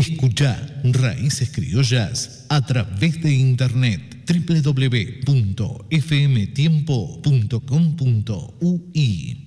Escucha Raíces Criollas a través de internet www.fmtiempo.com.ui